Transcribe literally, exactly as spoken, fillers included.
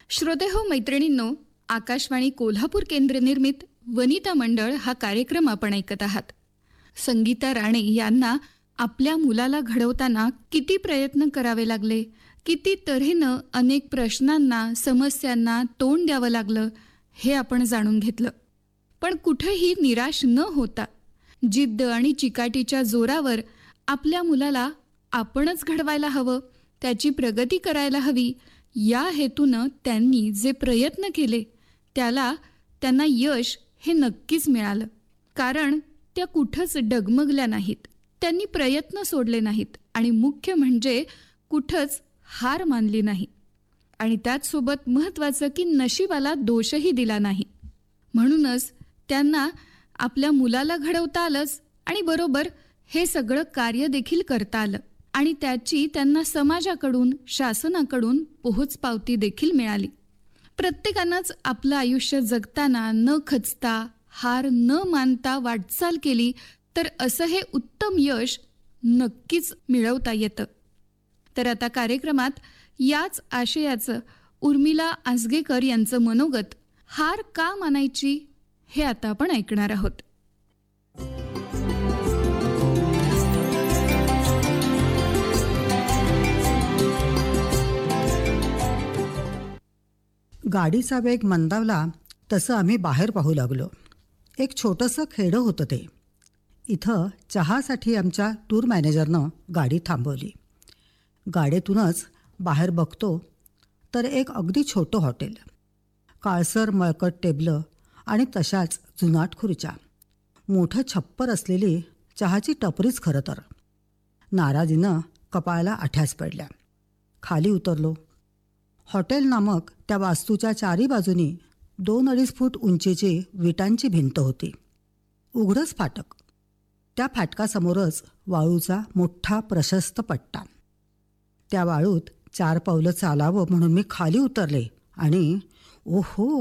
श्रोतेहो मैत्रिणींनो, आकाशवाणी कोल्हापूर केंद्र निर्मित वनिता मंडळ हा कार्यक्रम आपण ऐकत आहात. संगीता राणे यांना आपल्या मुलाला घडवताना किती प्रयत्न करावे लागले, किती तऱ्हेनं अनेक प्रश्नांना समस्यांना तोंड द्यावं लागलं हे आपण जाणून घेतलं. पण कुठेही निराश न होता जिद्द आणि चिकाटीच्या जोरावर आपल्या मुलाला आपणच घडवायला हवं, त्याची प्रगती करायला हवी या हेतूनं त्यांनी जे प्रयत्न केले त्याला त्यांना यश हे नक्कीच मिळालं. कारण त्या कुठंच डगमगल्या नाहीत, त्यांनी प्रयत्न सोडले नाहीत आणि मुख्य म्हणजे कुठंच हार मानली नाही. आणि त्याचसोबत महत्त्वाचं की नशिबाला दोषही दिला नाही. म्हणूनच त्यांना आपल्या मुलाला घडवता आलंच आणि बरोबर हे सगळं कार्य देखील करता आलं आणि त्याची त्यांना समाजाकडून शासनाकडून पोहोचपावती देखील मिळाली. प्रत्येकानंच आपलं आयुष्य जगताना न खचता हार न मानता वाटचाल केली तर असं हे उत्तम यश नक्कीच मिळवता येतं. तर आता कार्यक्रमात याच आशयाचं उर्मिला आसगेकर यांचं मनोगत हार का मानायची हे आता आपण ऐकणार आहोत. गाडीचा वेग मंदावला तसं आम्ही बाहेर पाहू लागलो. एक छोटंसं खेडं होतं ते. इथं चहासाठी आमच्या टूर मॅनेजरनं गाडी थांबवली. गाडीतूनच बाहेर बघतो तर एक अगदी छोटं हॉटेल, काळसर मळकट टेबलं आणि तशाच जुनाट खुर्च्या, मोठं छप्पर असलेली चहाची टपरीच खरं तर. नाराजीनं कपाळाला आठ्याच पडल्या. खाली उतरलो. हॉटेल नामक त्या वास्तूच्या चारी बाजूनी दोन अडीच फूट उंचीची विटांची भिंत होती. उघडंच फाटक. त्या फाटकासमोरच वाळूचा मोठा प्रशस्त पट्टा. त्या वाळूत चार पावलं चालावं म्हणून मी खाली उतरले आणि ओहो,